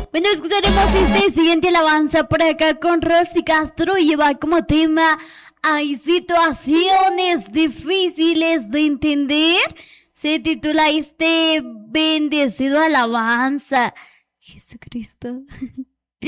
Bueno, escucharemos este siguiente alabanza por acá con Rosy Castro y lleva como tema: hay situaciones difíciles de entender. Se titula este bendecido alabanza. Jesucristo.